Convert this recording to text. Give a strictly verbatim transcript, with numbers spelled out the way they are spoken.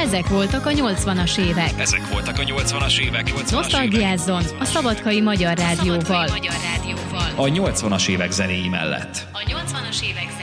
Ezek voltak a nyolcvanas évek. Ezek voltak a nyolcvanas évek. Nosztalgiázzon a Szabadkai Magyar Rádióval. A nyolcvanas évek zenéi mellett. A nyolcvanas évek